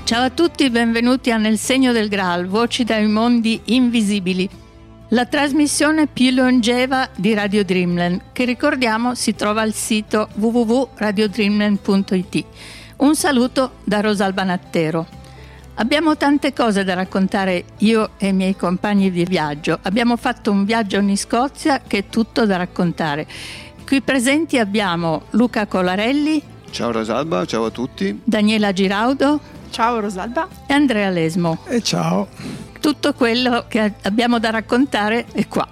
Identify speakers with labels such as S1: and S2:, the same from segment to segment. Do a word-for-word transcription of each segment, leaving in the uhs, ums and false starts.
S1: Ciao a tutti, benvenuti a Nel segno del Graal, voci dai mondi invisibili. La trasmissione più longeva di Radio Dreamland, che ricordiamo si trova al sito w w w punto radio dreamland punto i t. Un saluto da Rosalba Nattero. Abbiamo tante cose da raccontare io e i miei compagni di viaggio. Abbiamo fatto un viaggio in Scozia che è tutto da raccontare. Qui presenti abbiamo Luca Colarelli.
S2: Ciao Rosalba, ciao a tutti.
S1: Daniela Giraudo.
S3: Ciao Rosalba.
S1: E Andrea Lesmo.
S4: E ciao.
S1: Tutto quello che abbiamo da raccontare è qua.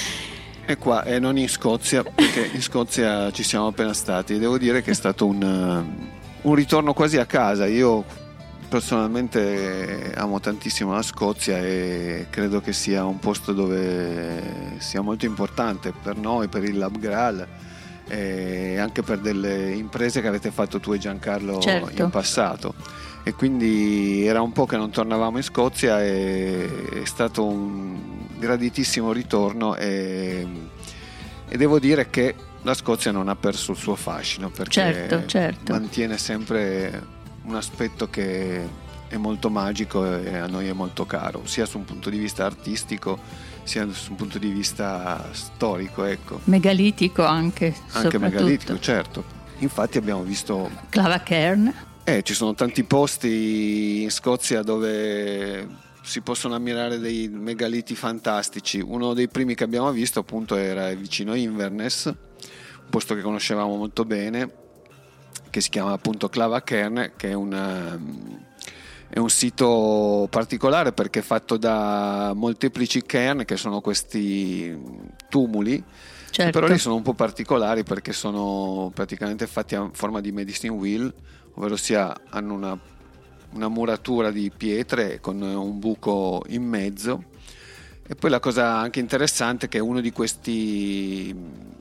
S2: È qua e non in Scozia, perché in Scozia ci siamo appena stati. Devo dire che è stato un, un ritorno quasi a casa. Io personalmente amo tantissimo la Scozia e credo che sia un posto dove sia molto importante per noi, per il Lab Graal e anche per delle imprese che avete fatto tu e Giancarlo, certo, in passato. E quindi era un po' che non tornavamo in Scozia e è stato un graditissimo ritorno e, e devo dire che la Scozia non ha perso il suo fascino, perché
S1: certo, certo.
S2: mantiene sempre un aspetto che è molto magico e a noi è molto caro, sia su un punto di vista artistico sia su un punto di vista storico, ecco.
S1: Megalitico anche,
S2: anche megalitico, certo. Infatti abbiamo visto
S1: Clava Cairn.
S2: Eh, ci sono tanti posti in Scozia dove si possono ammirare dei megaliti fantastici. Uno dei primi che abbiamo visto appunto era vicino a Inverness, un posto che conoscevamo molto bene, che si chiama appunto Clava Cairn, che è una, è un sito particolare perché è fatto da molteplici cairn, che sono questi tumuli. Certo. Però lì sono un po' particolari perché sono praticamente fatti a forma di medicine wheel, ovvero sia hanno una, una muratura di pietre con un buco in mezzo. E poi la cosa anche interessante è che uno di questi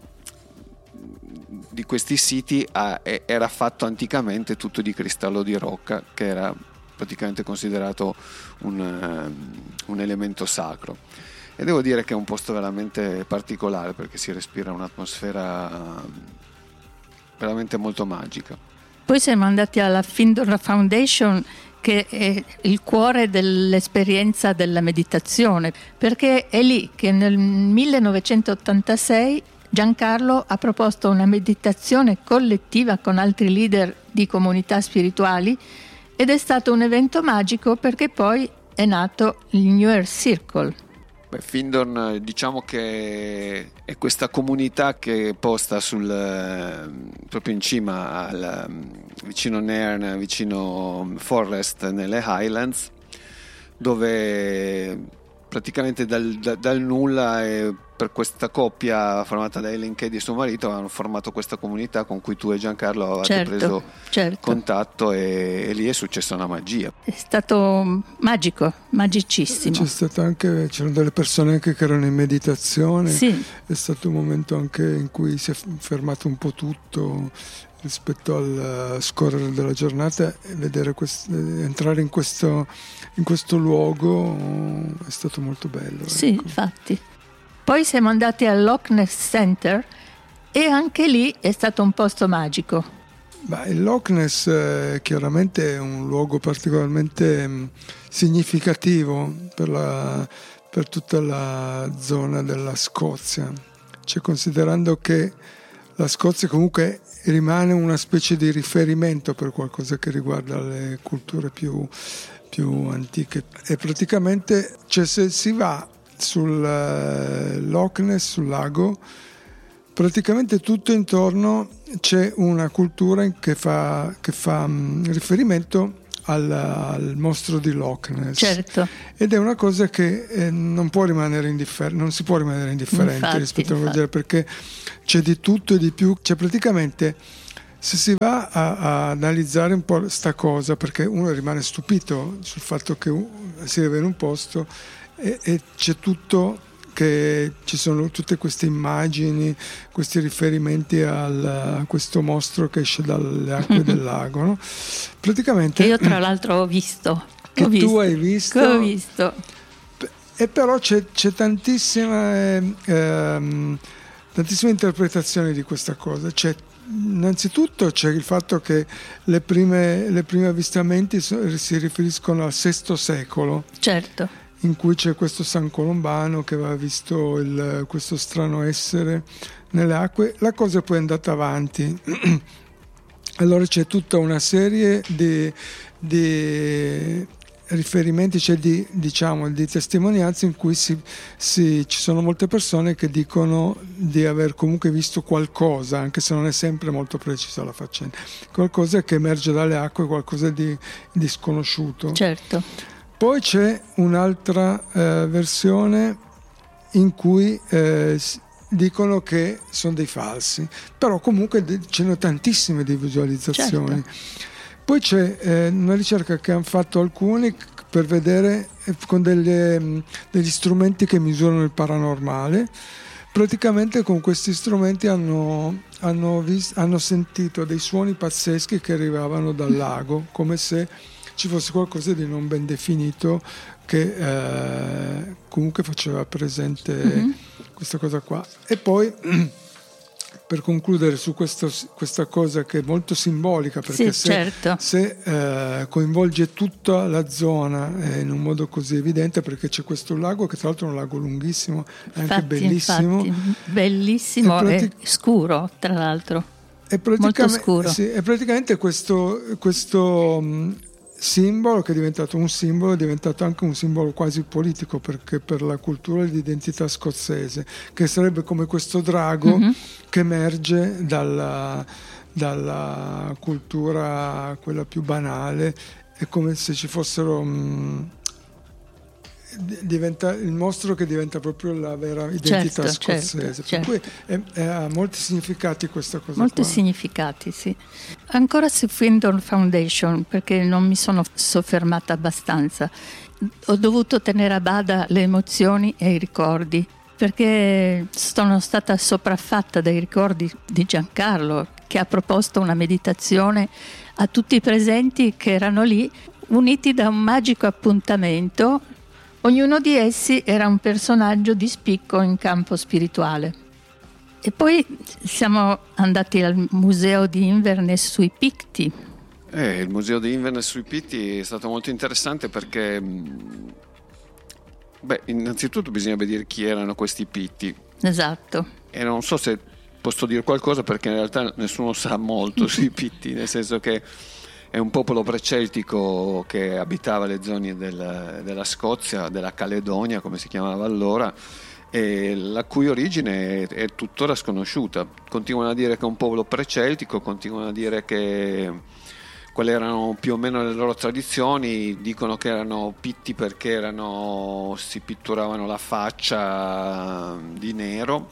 S2: di questi siti ha, era fatto anticamente tutto di cristallo di rocca, che era praticamente considerato un, un elemento sacro. E devo dire che è un posto veramente particolare perché si respira un'atmosfera veramente molto magica.
S1: Poi siamo andati alla Findon Foundation, che è il cuore dell'esperienza della meditazione, perché è lì che nel millenovecentottantasei Giancarlo ha proposto una meditazione collettiva con altri leader di comunità spirituali ed è stato un evento magico perché poi è nato il New Earth Circle.
S2: Beh, Findon diciamo che è questa comunità che è posta sul, proprio in cima al, vicino Nairn, vicino Forrest, nelle Highlands, dove praticamente dal, da, dal nulla e per questa coppia formata da Ellen Cady e suo marito hanno formato questa comunità con cui tu e Giancarlo avete
S1: certo,
S2: preso
S1: certo.
S2: contatto e, e lì è successa una magia.
S1: È stato magico, magicissimo.
S4: C'è stato anche, c'erano delle persone anche che erano in meditazione,
S1: sì.
S4: È stato un momento anche in cui si è fermato un po' tutto rispetto al scorrere della giornata e vedere questo, entrare in questo, in questo luogo è stato molto bello.
S1: Sì,
S4: ecco.
S1: Infatti. Poi siamo andati al Loch Ness Center e anche lì è stato un posto magico.
S4: Beh, il Loch Ness eh, chiaramente è un luogo particolarmente mh, significativo per, la, per tutta la zona della Scozia, cioè considerando che la Scozia comunque rimane una specie di riferimento per qualcosa che riguarda le culture più, più antiche e praticamente cioè, se si va sul uh, Loch Ness, sul lago, praticamente tutto intorno c'è una cultura che fa, che fa um, riferimento al, al mostro di Loch Ness.
S1: Certo.
S4: Ed è una cosa che eh, non può rimanere indiffer- non si può rimanere indifferenti
S1: infatti,
S4: rispetto
S1: infatti.
S4: a quello perché c'è di tutto e di più, c'è praticamente se si va a, a analizzare un po' sta cosa, perché uno rimane stupito sul fatto che si arriva in un posto e, e c'è tutto, che ci sono tutte queste immagini, questi riferimenti al, a questo mostro che esce dalle acque del lago, no? Praticamente
S1: che io tra l'altro ho visto
S4: che
S1: ho visto,
S4: tu hai visto,
S1: che ho visto.
S4: E però c'è, c'è tantissima ehm, tantissime interpretazioni di questa cosa. C'è innanzitutto c'è il fatto che le prime, le primi avvistamenti si riferiscono al sesto secolo.
S1: Certo.
S4: In cui c'è questo San Colombano che aveva visto il, questo strano essere nelle acque. La cosa poi è andata avanti. Allora c'è tutta una serie di, di riferimenti, cioè di, diciamo, di testimonianze in cui si, si, ci sono molte persone che dicono di aver comunque visto qualcosa, anche se non è sempre molto precisa la faccenda, qualcosa che emerge dalle acque, qualcosa di, di sconosciuto.
S1: Certo.
S4: Poi c'è un'altra eh, versione in cui eh, dicono che sono dei falsi, però comunque ce ne sono tantissime di visualizzazioni. Certo. Poi c'è eh, una ricerca che hanno fatto alcuni per vedere eh, con delle, degli strumenti che misurano il paranormale. Praticamente con questi strumenti hanno, hanno, vis- hanno sentito dei suoni pazzeschi che arrivavano dal lago, come se ci fosse qualcosa di non ben definito che eh, comunque faceva presente mm-hmm. questa cosa qua. E poi per concludere su questo, questa cosa che è molto simbolica, perché
S1: sì,
S4: se,
S1: certo.
S4: se eh, coinvolge tutta la zona eh, in un modo così evidente, perché c'è questo lago che tra l'altro è un lago lunghissimo, è
S1: infatti,
S4: anche bellissimo,
S1: infatti, bellissimo e, pratic- e scuro tra l'altro,
S4: è
S1: molto scuro.
S4: Sì, è praticamente questo, questo mh, simbolo che è diventato un simbolo, è diventato anche un simbolo quasi politico, perché per la cultura e l'identità scozzese, che sarebbe come questo drago mm-hmm. che emerge dalla, dalla cultura quella più banale, è come se ci fossero mh, diventa il mostro che diventa proprio la vera identità
S1: certo,
S4: scozzese,
S1: certo, certo.
S4: per cui è, è, ha molti significati questa cosa
S1: molti
S4: qua.
S1: significati, sì. Ancora su Findon Foundation, perché non mi sono soffermata abbastanza, ho dovuto tenere a bada le emozioni e i ricordi, perché sono stata sopraffatta dai ricordi di Giancarlo, che ha proposto una meditazione a tutti i presenti che erano lì, uniti da un magico appuntamento. Ognuno di essi era un personaggio di spicco in campo spirituale. E poi siamo andati al museo di Inverness sui Picti.
S2: Eh, il museo di Inverness sui Picti è stato molto interessante perché, beh, innanzitutto bisogna dire chi erano questi Pitti.
S1: Esatto.
S2: E non so se posso dire qualcosa, perché in realtà nessuno sa molto sui Pitti, nel senso che è un popolo preceltico che abitava le zone del, della Scozia, della Caledonia come si chiamava allora, e la cui origine è, è tuttora sconosciuta. Continuano a dire che è un popolo preceltico, continuano a dire che quelle erano più o meno le loro tradizioni, dicono che erano pitti perché erano, si pitturavano la faccia di nero,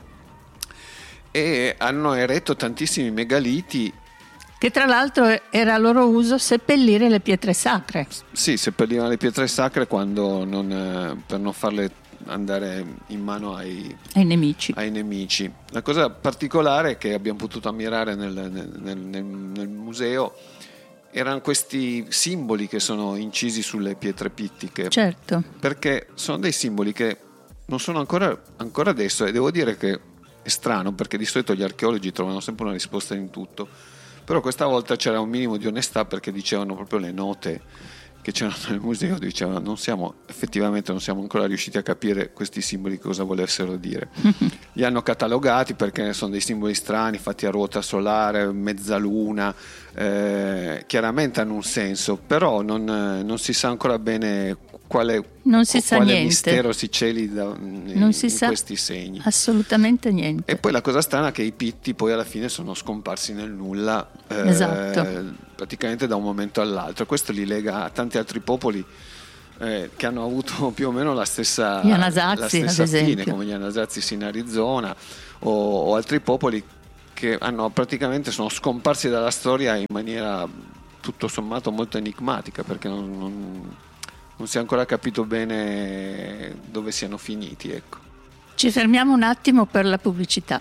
S2: e hanno eretto tantissimi megaliti,
S1: che tra l'altro era loro uso seppellire le pietre sacre.
S2: Sì, seppellivano le pietre sacre quando non, per non farle andare in mano ai,
S1: ai nemici.
S2: ai nemici. La cosa particolare che abbiamo potuto ammirare nel, nel, nel, nel museo erano questi simboli che sono incisi sulle pietre pittiche.
S1: Certo.
S2: Perché sono dei simboli che non sono ancora, ancora adesso, e devo dire che è strano, perché di solito gli archeologi trovano sempre una risposta in tutto. Però questa volta c'era un minimo di onestà, perché dicevano proprio le note che c'erano nel museo, dicevano non siamo, effettivamente non siamo ancora riusciti a capire questi simboli cosa volessero dire. Li hanno catalogati perché sono dei simboli strani, fatti a ruota solare, mezzaluna, eh, chiaramente hanno un senso, però non, non si sa ancora bene quale,
S1: non si sa
S2: quale
S1: niente.
S2: mistero si celi da, in,
S1: non si
S2: in
S1: sa
S2: questi segni.
S1: Assolutamente niente.
S2: E poi la cosa strana è che i pitti poi alla fine sono scomparsi nel nulla, eh,
S1: esatto.
S2: praticamente da un momento all'altro. Questo li lega a tanti altri popoli eh, che hanno avuto più o meno la stessa,
S1: gli Anasazi,
S2: la stessa
S1: ad esempio.
S2: fine, come gli Anasazi in Arizona, o, o altri popoli che hanno praticamente sono scomparsi dalla storia in maniera tutto sommato molto enigmatica, perché non, non non si è ancora capito bene dove siano finiti, ecco.
S1: Ci fermiamo un attimo per la pubblicità.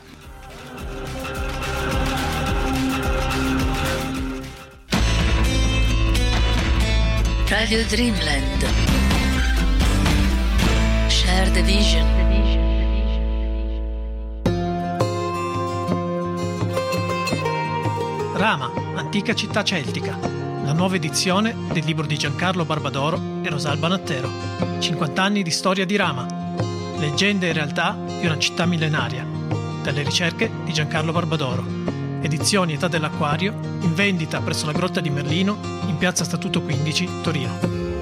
S1: Radio Dreamland. Share the vision.
S3: Rama, antica città celtica. La nuova edizione del libro di Giancarlo Barbadoro e Rosalba Nattero. cinquanta anni di storia di Rama. Leggende e realtà di una città millenaria. Dalle ricerche di Giancarlo Barbadoro. Edizioni Età dell'Acquario, in vendita presso la Grotta di Merlino, in piazza Statuto quindici, Torino.